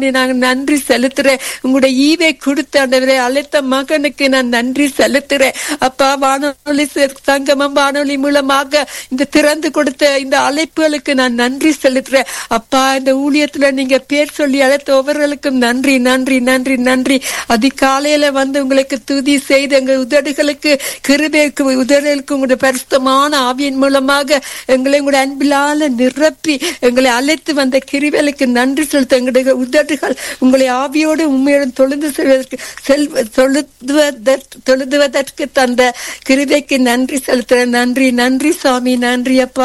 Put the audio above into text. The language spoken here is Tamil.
நாங்க நன்றி செலுத்துறேன். உங்களுடைய ஈவை கொடுத்த ஆண்டவரே அழைத்த மகனுக்கு நான் நன்றி செலுத்துறேன். அப்பா, வானொலி சங்கமம் வானொலி மூலமாக இந்த திறந்து கொடுத்த இந்த அழைப்புகளுக்கு நான் நன்றி செலுத்துறேன். அப்பா, இந்த ஊழியத்துல நீங்க பேர் சொல்லி அழைத்த ஒவ்வொருவருக்கும் நன்றி நன்றி நன்றி நன்றி. அதிகாலையில வந்து உங்களுக்கு துதி செய்து எங்கள் உதடுகளுக்கு கிருபைக்கு உதடுகளுக்கு உங்களுடைய பரிசுத்தமான ஆவியின் மூலமாக எங்களை உங்களுடைய அன்பிலால நிரப்பி எங்களை அழைத்து வந்த கிருபைகளுக்கு நன்றி செலுத்த எங்களுடைய உதடுகள் உங்களை ஆவியோடு உண்மையுடன் தொழுதுவதற்கு தந்த கிருபைக்கு நன்றி செலுத்துறேன். நன்றி நன்றி சாமி, நன்றி அப்பா.